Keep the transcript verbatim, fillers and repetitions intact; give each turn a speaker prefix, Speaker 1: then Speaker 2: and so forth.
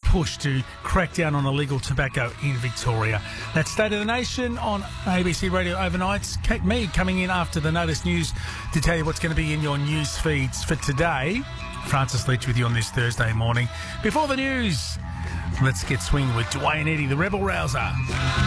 Speaker 1: push to crack down on illegal tobacco in Victoria. That's State of the Nation on A B C Radio Overnights. Kate Mead coming in after the Notice News to tell you what's going to be in your news feeds for today. Francis Leach with you on this Thursday morning. Before the news, let's get swinging with Dwayne Eddy, the Rebel Rouser.